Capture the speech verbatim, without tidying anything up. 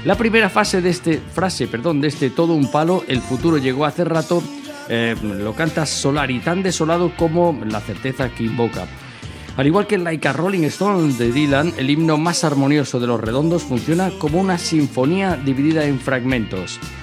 La primera fase de este, frase perdón, de este todo un palo, el futuro llegó hace rato, eh, lo canta Solari, tan desolado como la certeza que invoca. Al igual que Like a Rolling Stone de Dylan, el himno más armonioso de Los Redondos funciona como una sinfonía dividida en fragmentos.